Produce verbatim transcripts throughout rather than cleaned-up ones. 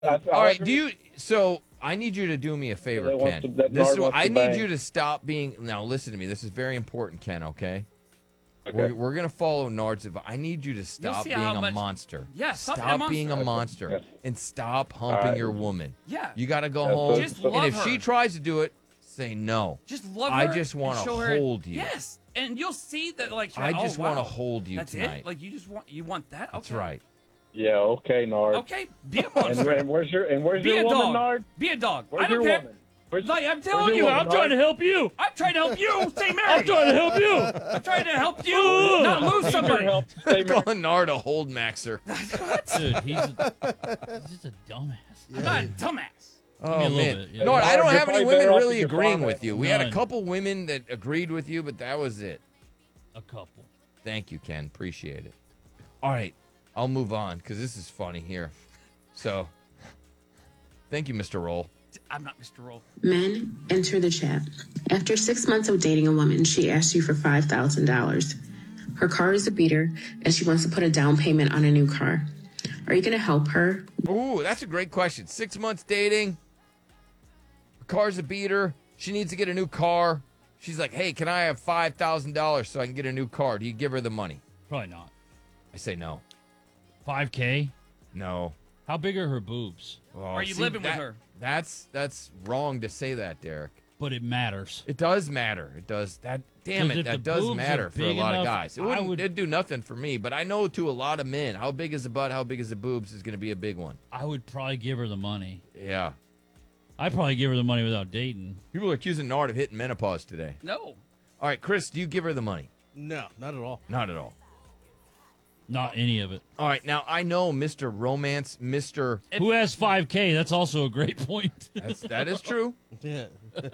I, I All right, agree. do you? So I need you to do me a favor, That wants Ken. to- that This is Nard what wants I to need bang. you to stop being. Now, listen to me. This is very important, Ken. Okay. Okay. We're, we're gonna follow Nard's advice. I need you to stop see being how a much- monster. Yeah, stop stop being a being a monster. monster Yes. and stop humping right. your woman. Yeah. You got to go That's home. what- Just and love if she her. tries to do it, say no. Just love her. I just and wanna show her- hold you. Yes, and you'll see that. Like, I oh, just wow, wanna hold you that's tonight. It? Like, you just want you want that. Okay. That's right. Yeah, okay, Nard. Okay, be a And, monster. where- and where's your and where's Be your a woman, dog. Nard? Be a dog. Where's I don't your care. woman? Where's, Like, I'm where's telling your you, woman, I'm Nard? trying to help you. I'm trying to help you. Stay married. I'm trying to help you. I'm trying to help you not lose Need your somebody. help to stay married. Calling Nard a hold maxer. Dude, he's, a, he's just a dumbass. I'm not a dumbass. Oh a little man, bit, yeah. Nard, I don't You're have any probably women better off really with your agreeing father. with you. We had a None. couple women that agreed with you, but that was it. A couple. Thank you, Ken. Appreciate it. All right, I'll move on because this is funny here. So, thank you, Mister Roll. I'm not Mister Roll. Men, enter the chat. After six months of dating a woman, she asked you for five thousand dollars. Her car is a beater, and she wants to put a down payment on a new car. Are you going to help her? Ooh, that's a great question. Six months dating. Her car's a beater. She needs to get a new car. She's like, hey, can I have five thousand dollars so I can get a new car? Do you give her the money? Probably not. I say no. five K? No. How big are her boobs? Oh, Are you see, living with that- her? That's that's wrong to say that, Derek. But it matters. It does matter. It does. That damn 'Cause it. if That the does boobs matter are for a big lot of enough, guys. It I wouldn't. would- It'd do nothing for me, but I know to a lot of men, how big is the butt? How big is the boobs? Is going to be a big one. I would probably give her the money. Yeah. I'd probably give her the money without dating. People are accusing Nard of hitting menopause today. No. All right, Chris, do you give her the money? No, not at all. Not at all. Not any of it. All right, now I know Mister Romance, Mister Who has five K? That's also a great point. That's that is true. Yeah.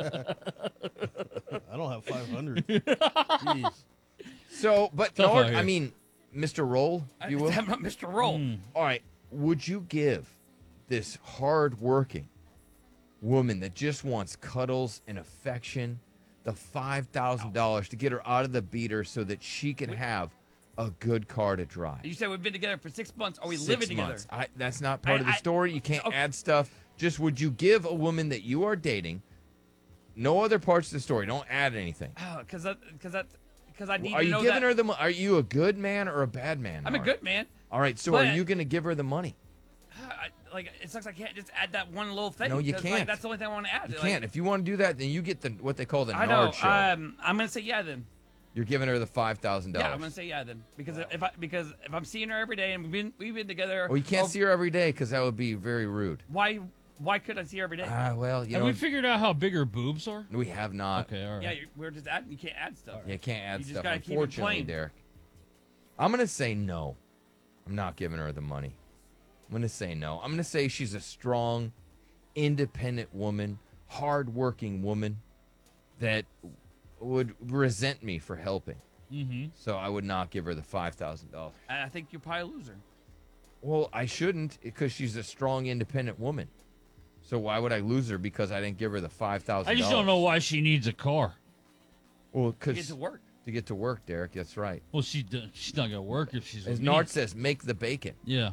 I don't have five hundred. Jeez. So, but Tough out Nard, here. I mean, Mister Roll, if you will. I'm not Mister Roll. Hmm. All right, would you give this hard-working woman that just wants cuddles and affection the five thousand dollars to get her out of the beater so that she can have a good car to drive? You said we've been together for six months. Are we Six living months. together? I, that's not part I- of the I- story. You can't okay. add stuff. Just would you give a woman that you are dating, no other parts of the story, don't add anything. Oh, because that, because that, because I need Are to you know giving that. her the mo- Are you a good man or a bad man? I'm a Nard? good man. All right, so but- are you going to give her the money? I, like it sucks. I can't just add that one little thing. No, you 'cause, can't. Like, that's the only thing I want to add. You Like, can't. If you want to do that, then you get the what they call the I know. Nard show. Um, I'm gonna say yeah then. You're giving her the five thousand Yeah, I'm dollars. gonna say yeah then because if I because if I'm seeing her every day and we've been we've been together. Well, you can't oh, see her every day because that would be very rude. Why why could I see her every day? Ah, well, you Have know, we figured out how big her boobs are? we have not. Okay, all right. yeah, you, we're just adding. You can't add stuff. You can't add You just stuff. gotta keep it Unfortunately, plain. Derek. I'm gonna say no. I'm not giving her the money. I'm gonna say no. I'm gonna say she's a strong, independent woman, hardworking woman that would resent me for helping. Mm-hmm. So I would not give her the five thousand dollars. And I think you'll probably lose her. Well, I shouldn't because she's a strong, independent woman. So why would I lose her because I didn't give her the five thousand I dollars? just don't know why she needs a car. Well, To get because to work. to get to work, Derek. That's right. Well, she do- she's not gonna work if she's As with me. Nard says, make the bacon. Yeah.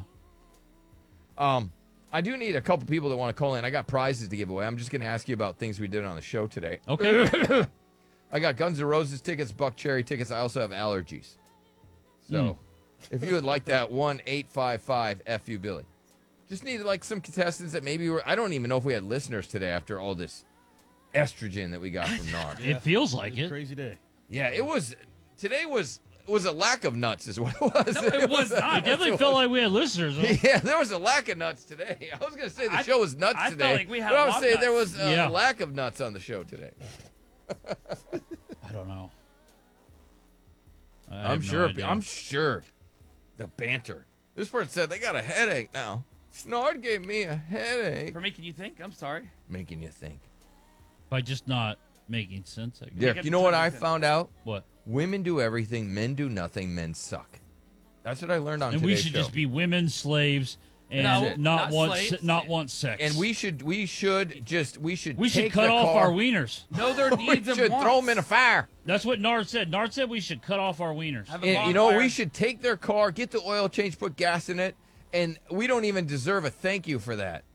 Um, I do need a couple people that want to call in. I got prizes to give away. I'm just going to ask you about things we did on the show today. Okay. I got Guns N' Roses tickets, Buck Cherry tickets. I also have allergies. So, if you would like that, one eight five five F U Billy. Just need like some contestants that maybe were. I don't even know if we had listeners today after all this estrogen that we got from Nard. It feels like It's a it. crazy day. Yeah, it was. Today was was a lack of nuts, is what it was. No, it was not. It definitely felt like we had listeners. Huh? Yeah, there was a lack of nuts today. I was going to say the I- show was nuts I felt today. like we had but a I was lot of saying there nuts. was a Yeah. lack of nuts on the show today. I don't know. I I'm have no sure. idea. I'm sure. The banter. This person said they got a headache now. Nard gave me a headache. For making you think. I'm sorry. Making you think. By just not making sense. I guess. Derek, it you know what I sense. found out? What? Women do everything, men do nothing, men suck. That's what I learned on And today's we should show. just be women slaves and No, not not want slaves. se- not want sex. and we should we should just we should we should take cut the off car, our wieners. Know their we needs and should wants. throw them in a fire. That's what Nard said. Nard said we should cut off our wieners. Have a And, you know, bonfire. we should take their car, get the oil change, put gas in it, and we don't even deserve a thank you for that.